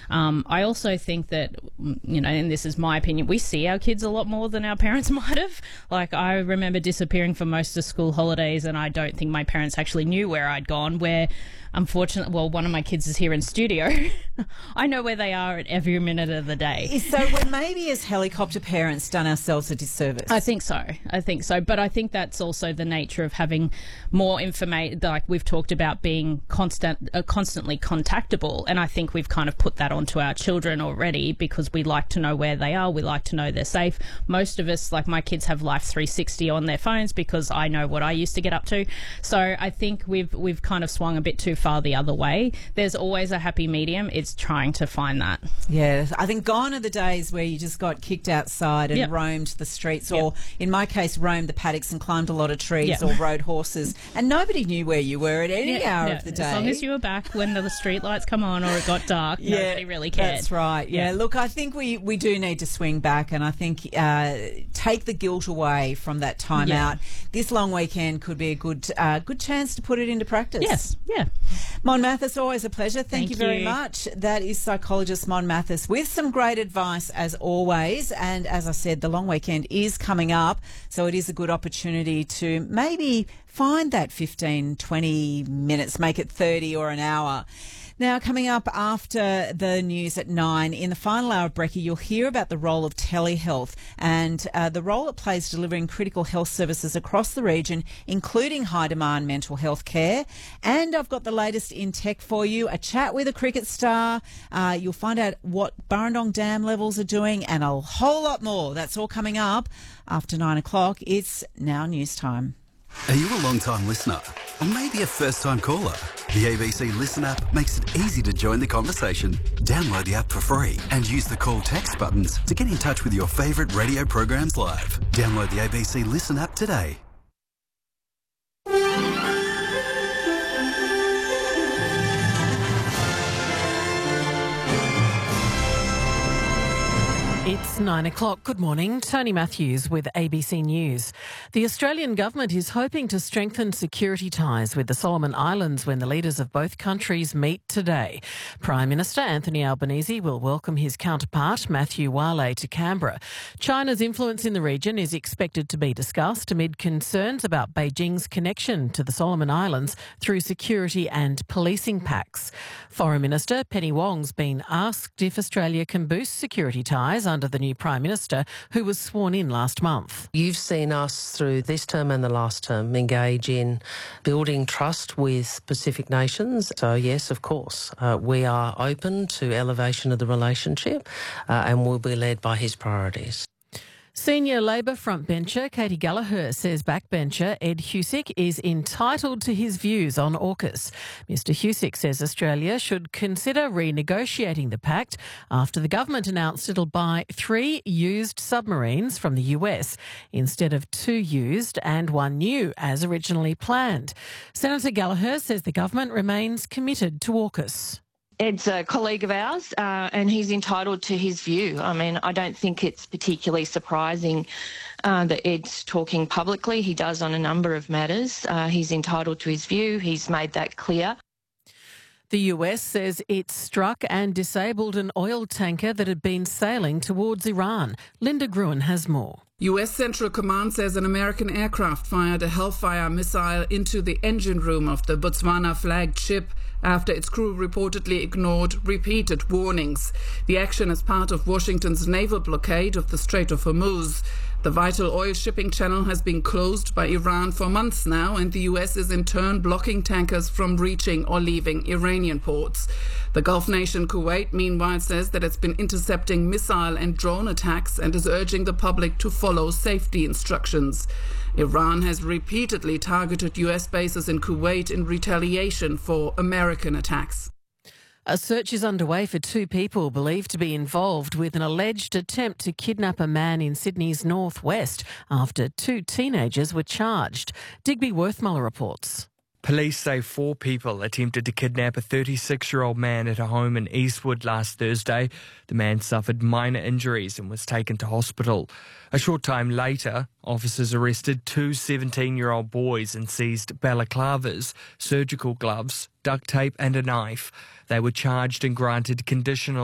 I also think that, and this is my opinion, we see our kids a lot more than our parents might have. Like, I remember disappearing for most of school holidays, and I don't think my parents actually knew where I'd gone, where unfortunately, one of my kids is here in studio. I know where they are at every minute of the day. So we're maybe as helicopter parents done ourselves a disservice. I think so. But I think that's also the nature of having more information, like we've talked about being constantly contactable. And I think we've kind of put that onto our children already because we like to know where they are. We like to know they're safe. Most of us, like my kids, have Life 360 on their phones because I know what I used to get up to. So I think we've kind of swung a bit too far the other way. There's always a happy medium. It's trying to find that. Yeah, I think gone are the days where you just got kicked outside and roamed the streets, or in my case, roamed the paddocks and climbed a lot of trees or rode horses, and nobody knew where you were at any hour of the day. As long as you were back when the street lights come on or it got dark, nobody really cared. That's right. Yeah. Look, I think we do need to swing back, and I think take the guilt away from that time out. This long weekend could be a good chance to put it into practice. Yes. Yeah. Mon Mathis, always a pleasure. Thank you very much. That is psychologist Mon Mathis with some great advice as always. And as I said, the long weekend is coming up, so it is a good opportunity to maybe find that 15, 20 minutes, make it 30 or an hour. Now, coming up after the news at 9, in the final hour of Brekkie, you'll hear about the role of telehealth and the role it plays delivering critical health services across the region, including high-demand mental health care. And I've got the latest in tech for you, a chat with a cricket star. You'll find out what Burrendong Dam levels are doing and a whole lot more. That's all coming up after 9 o'clock. It's now news time. Are you a long-time listener or maybe a first-time caller? The ABC Listen app makes it easy to join the conversation. Download the app for free and use the call text buttons to get in touch with your favourite radio programs live. Download the ABC Listen app today. It's 9 o'clock. Good morning. Tony Matthews with ABC News. The Australian government is hoping to strengthen security ties with the Solomon Islands when the leaders of both countries meet today. Prime Minister Anthony Albanese will welcome his counterpart, Matthew Wale, to Canberra. China's influence in the region is expected to be discussed amid concerns about Beijing's connection to the Solomon Islands through security and policing pacts. Foreign Minister Penny Wong's been asked if Australia can boost security ties under the new Prime Minister, who was sworn in last month. You've seen us through this term and the last term engage in building trust with Pacific nations. So yes, of course, we are open to elevation of the relationship and will be led by his priorities. Senior Labor frontbencher Katie Gallagher says backbencher Ed Husic is entitled to his views on AUKUS. Mr Husic says Australia should consider renegotiating the pact after the government announced it'll buy 3 used submarines from the US instead of 2 used and 1 new as originally planned. Senator Gallagher says the government remains committed to AUKUS. Ed's a colleague of ours and he's entitled to his view. I mean, I don't think it's particularly surprising that Ed's talking publicly. He does on a number of matters. He's entitled to his view. He's made that clear. The US says it struck and disabled an oil tanker that had been sailing towards Iran. Linda Gruen has more. US Central Command says an American aircraft fired a Hellfire missile into the engine room of the Botswana-flagged ship after its crew reportedly ignored repeated warnings. The action is part of Washington's naval blockade of the Strait of Hormuz. The vital oil shipping channel has been closed by Iran for months now, and the US is in turn blocking tankers from reaching or leaving Iranian ports. The Gulf nation Kuwait, meanwhile, says that it's been intercepting missile and drone attacks and is urging the public to follow safety instructions. Iran has repeatedly targeted US bases in Kuwait in retaliation for American attacks. A search is underway for 2 people believed to be involved with an alleged attempt to kidnap a man in Sydney's northwest after 2 teenagers were charged. Digby Worthmuller reports. Police say 4 people attempted to kidnap a 36-year-old man at a home in Eastwood last Thursday. The man suffered minor injuries and was taken to hospital. A short time later, officers arrested 2 17-year-old boys and seized balaclavas, surgical gloves, duct tape and a knife. They were charged and granted conditional